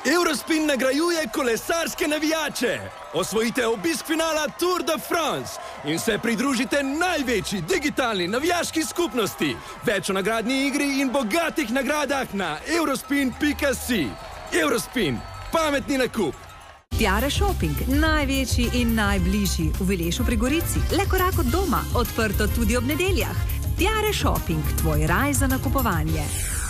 Eurospin nagrajuje kolesarske navijače. Osvojite obisk finala Tour de France in se pridružite največji digitalni navijaški skupnosti. Več o nagradni igri in bogatih nagradah na eurospin.si. Eurospin, pametni nakup. Tiare Shopping, največji in najbližji v Vilešu pri Gorici. Le korak od doma, odprto tudi ob nedeljah. Tiare Shopping, tvoj raj za nakupovanje.